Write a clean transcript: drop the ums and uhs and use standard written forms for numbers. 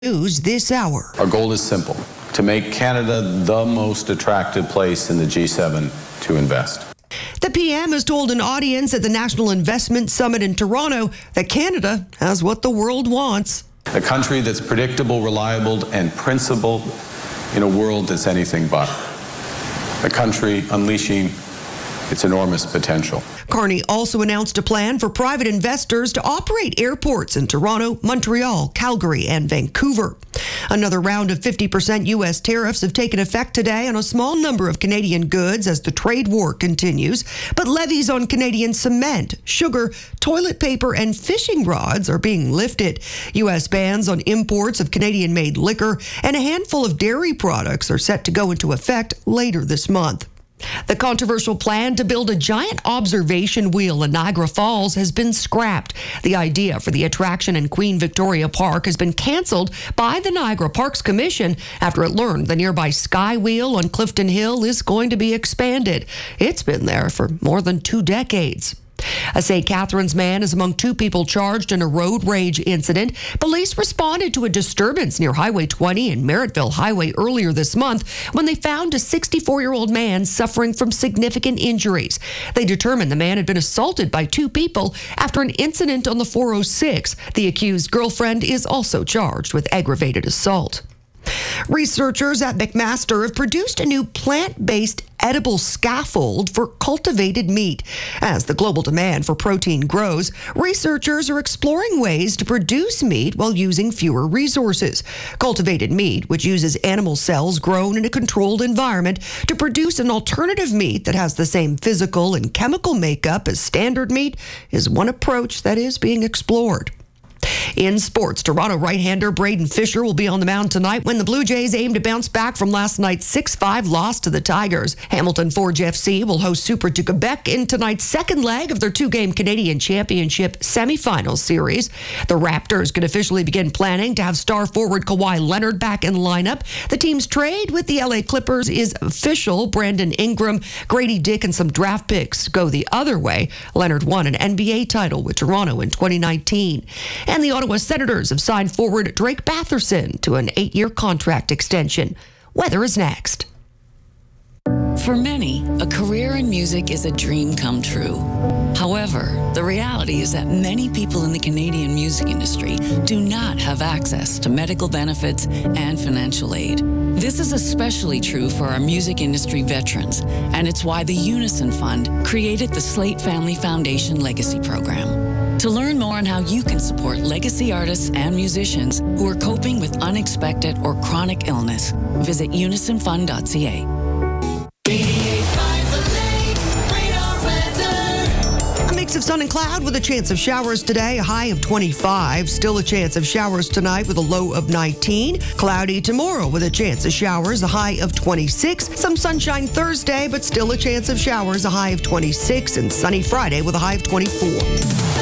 News this hour. Our goal is simple: to make Canada the most attractive place in the G7 to invest. The PM has told an audience at the National Investment Summit in Toronto that Canada has what the world wants. A country that's predictable, reliable, and principled in a world that's anything but. A country unleashing its enormous potential. Carney also announced a plan for private investors to operate airports in Toronto, Montreal, Calgary, and Vancouver. Another round of 50% U.S. tariffs have taken effect today on a small number of Canadian goods as the trade war continues, but levies on Canadian cement, sugar, toilet paper, and fishing rods are being lifted. U.S. bans on imports of Canadian-made liquor and a handful of dairy products are set to go into effect later this month. The controversial plan to build a giant observation wheel in Niagara Falls has been scrapped. The idea for the attraction in Queen Victoria Park has been canceled by the Niagara Parks Commission after it learned the nearby Sky Wheel on Clifton Hill is going to be expanded. It's been there for more than 2 decades. A St. Catharines man is among 2 people charged in a road rage incident. Police responded to a disturbance near Highway 20 and Merrittville Highway earlier this month when they found a 64-year-old man suffering from significant injuries. They determined the man had been assaulted by 2 people after an incident on the 406. The accused girlfriend is also charged with aggravated assault. Researchers at McMaster have produced a new plant-based edible scaffold for cultivated meat. As the global demand for protein grows, researchers are exploring ways to produce meat while using fewer resources. Cultivated meat, which uses animal cells grown in a controlled environment to produce an alternative meat that has the same physical and chemical makeup as standard meat, is one approach that is being explored. In sports, Toronto right-hander Braden Fisher will be on the mound tonight when the Blue Jays aim to bounce back from last night's 6-5 loss to the Tigers. Hamilton Forge FC will host Super to Quebec in tonight's second leg of their 2-game Canadian Championship semifinal series. The Raptors could officially begin planning to have star forward Kawhi Leonard back in lineup. The team's trade with the LA Clippers is official. Brandon Ingram, Grady Dick, and some draft picks go the other way. Leonard won an NBA title with Toronto in 2019. And the Ottawa Senators have signed forward Drake Batherson to an 8-year contract extension. Weather is next. For many, a career in music is a dream come true. However, the reality is that many people in the Canadian music industry do not have access to medical benefits and financial aid. This is especially true for our music industry veterans, and it's why the Unison Fund created the Slate Family Foundation Legacy Program. To learn more on how you can support legacy artists and musicians who are coping with unexpected or chronic illness, visit unisonfund.ca. A mix of sun and cloud with a chance of showers today, a high of 25. Still a chance of showers tonight with a low of 19. Cloudy tomorrow with a chance of showers, a high of 26. Some sunshine Thursday, but still a chance of showers, a high of 26. And sunny Friday with a high of 24.